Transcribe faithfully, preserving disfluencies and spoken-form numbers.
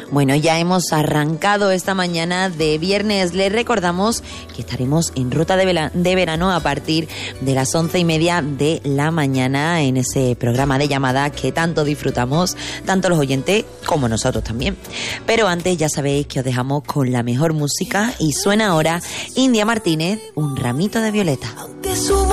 Bueno, ya hemos arrancado esta mañana de viernes. Les recordamos que estaremos en ruta de, vela, de verano a partir de las once y media de la mañana en ese programa de llamadas que tanto disfrutamos, tanto los oyentes como nosotros también. Pero antes ya sabéis que os dejamos con la mejor música y suena ahora India Martínez, Un ramito de violeta.